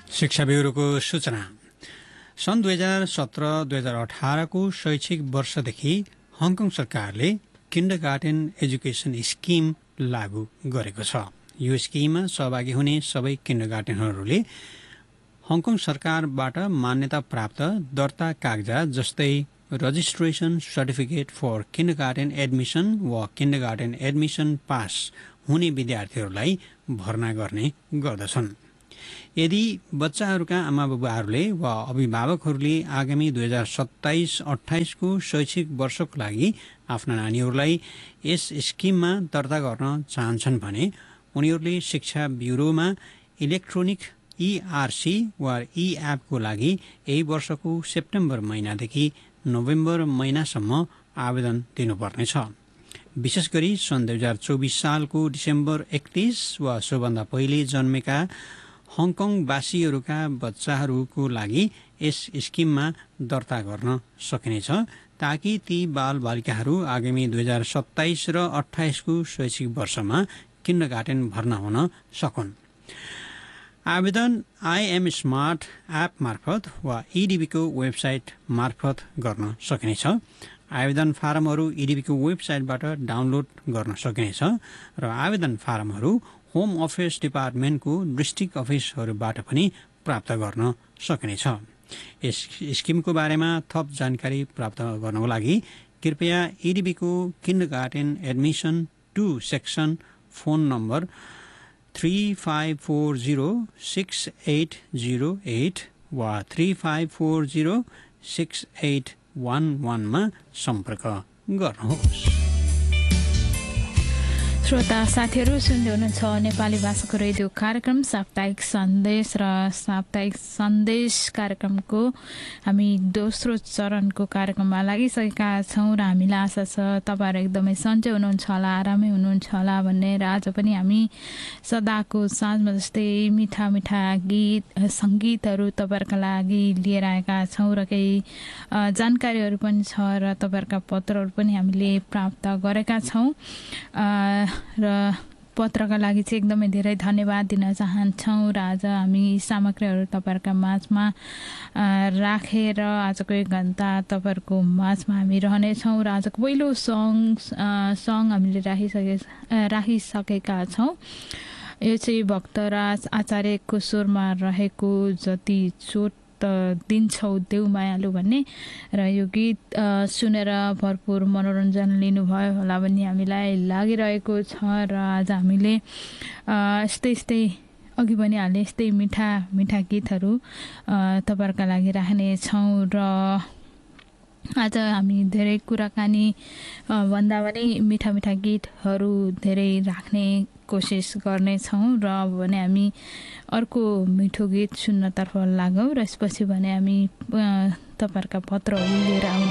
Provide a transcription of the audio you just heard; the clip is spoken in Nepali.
शिक्षा ब्युरोको सूचना। सन् 2017-2018 को शैक्षिक वर्षदेखि हङकङ सरकारले किन्डरगार्टेन एजुकेसन स्किम लागू गरेको छ। यो स्किममा सहभागी हुने सबै किन्डरगार्टेनहरूले हङकङ सरकारबाट मान्यता प्राप्त दर्ता कागजात जस्तै registration certificate for kindergarten admission वा किन्डरगार्टेन एडमिसन पास हुने विद्यार्थीहरूलाई भर्ना गर्ने गर्दछन्। यदि बच्चाहरूका आमाबुबाहरूले वा अभिभावकहरूले आगामी 2027-28 को शैक्षिक वर्षको लागि आफ्ना नानीहरूलाई यस स्किममा दर्ता गर्न चाहन्छन् भने उनीहरूले शिक्षा ब्युरोमा इलेक्ट्रोनिक ERC वा E-एपको लागि यही वर्षको सेप्टेम्बर महिनादेखि नोभेम्बर महिनासम्म आवेदन दिनुपर्नेछ। विशेष गरी सन् 2024 सालको डिसेम्बर 31 वा सोभन्दा पहिले जन्मेका हङकङवासीहरूका बच्चाहरूको लागि यस स्किममा दर्ता गर्न सकिनेछ, ताकि ती बालबालिकाहरू आगामी 2027 र 28 को शैक्षिक वर्षमा किन्डरगार्टेन भर्ना हुन सकुन्। आवेदन IM स्मार्ट एप मार्फत वा EDB को वेबसाइट मार्फत गर्न सकिनेछ। आवेदन फारमहरू EDB को वेबसाइटबाट डाउनलोड गर्न सकिनेछ र आवेदन फारमहरू होम अफेयर्स डिपार्टमेन्टको डिस्ट्रिक्ट अफिसहरूबाट पनि प्राप्त गर्न सकिनेछ। यस स्किमको बारेमा थप जानकारी प्राप्त गर्नको लागि कृपया EDB को kindergarten admission 2 section phone number 35406808 वा 35406811 मा सम्पर्क गर्नुहोस्। श्रोता साथीहरू, सुन्दै हुनुहुन्छ नेपाली भाषाको रेडियो कार्यक्रम साप्ताहिक सन्देश र साप्ताहिक सन्देश कार्यक्रमको हामी दोस्रो चरणको कार्यक्रममा लागिसकेका छौँ र हामीलाई आशा छ तपाईँहरू एकदमै सन्चै हुनुहुन्छ होला, आरामै हुनुहुन्छ होला भन्ने। र आज पनि हामी सदाको साँझमा जस्तै मिठा मिठा गीत सङ्गीतहरू तपाईँहरूका लागि लिएर आएका छौँ र केही जानकारीहरू पनि छ र तपाईँहरूका पत्रहरू पनि हामीले प्राप्त गरेका छौँ र पत्रका लागि चाहिँ एकदमै धेरै धन्यवाद दिन चाहन्छौँ। र आज हामी सामग्रीहरू तपाईँहरूका माझमा राखेर आजको 1 घन्टा तपाईँहरूको माझमा हामी रहनेछौँ। र आजको पहिलो सङ हामीले राखिसकेका छौँ। यो चाहिँ भक्तराज आचार्यको स्वरमा रहेको जति चोट दिन्छौ देउ मायालु भन्ने, र यो गीत सुनेर भरपुर मनोरञ्जन लिनुभयो होला भन्ने हामीलाई लागिरहेको छ। र आज हामीले यस्तै अघि पनि हाल्ने यस्तै मिठा मिठा गीतहरू तपाईँहरूका लागि राख्नेछौँ। र आज हामी धेरै कुराकानी भन्दा पनि मिठा मिठा गीतहरू धेरै राख्ने कोसिस गर्नेछौँ। र अब भने हामी अर्को मिठो गीत सुन्नतर्फ लागौँ र यसपछि भने हामी तपाईँहरूका पत्रहरू लिएर आउने